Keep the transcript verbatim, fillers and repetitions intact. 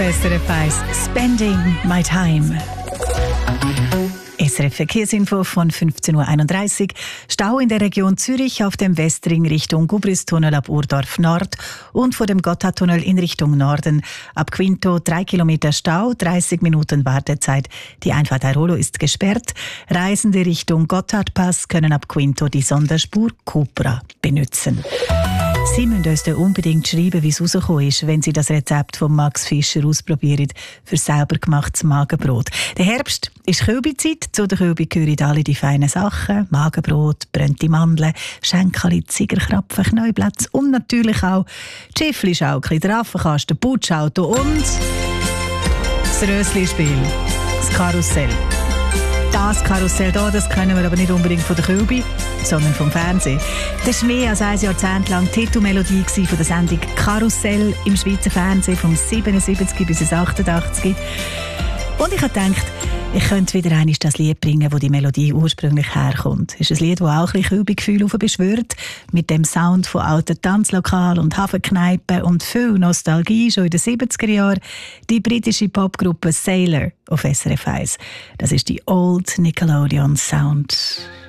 S R F eins Spending my time. S R F Verkehrsinfo von fünfzehn Uhr einunddreißig. Stau in der Region Zürich auf dem Westring Richtung Gubristunnel ab Urdorf Nord und vor dem Gotthardtunnel in Richtung Norden. Ab Quinto drei Kilometer Stau, dreißig Minuten Wartezeit. Die Einfahrt Airolo ist gesperrt. Reisende Richtung Gotthardpass können ab Quinto die Sonderspur Cupra benutzen. Sie müssen uns da unbedingt schreiben, wie es rausgekommen ist, wenn Sie das Rezept von Max Fischer ausprobieren für selber gemachtes Magenbrot. Der Herbst ist Kälbezeit. Zu der Kälbe gehören alle die feinen Sachen. Magenbrot, brennte Mandeln, Schenkeli, Zigerkrapfen, Knäublätze und natürlich auch Schiffli-Schaukli, der Affenkasten, Putschauto und das Rösli-Spiel, das Karussell. Das Karussell hier, das kennen wir aber nicht unbedingt von der Kälbe, sondern vom Fernsehen. Das war mehr als ein Jahrzehnt lang die Titelmelodie von der Sendung Karussell im Schweizer Fernsehen vom siebenundsiebzig bis ins achtundachtzig. Und ich habe gedacht, ich könnte wieder einmal das Lied bringen, wo die Melodie ursprünglich herkommt. Es ist ein Lied, das auch ein bisschen Kälbegefühl beschwört, mit dem Sound von alten Tanzlokalen und Hafenkneipen und viel Nostalgie schon in den siebziger Jahren. Die britische Popgruppe Sailor auf S R F eins. Das ist die Old Nickelodeon Sound.